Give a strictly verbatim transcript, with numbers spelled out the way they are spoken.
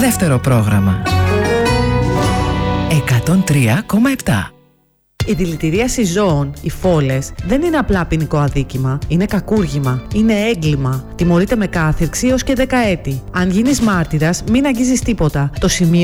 Δεύτερο πρόγραμμα. εκατόν τρία κόμμα επτά. Η δηλητηρίαση ζώων, οι φόλες, δεν είναι απλά ποινικό αδίκημα. Είναι κακούργημα. Είναι έγκλημα. Τιμωρείται με κάθυρξη έως και δέκα έτη. Αν γίνεις μάρτυρας, μην αγγίζεις τίποτα. Το σημείο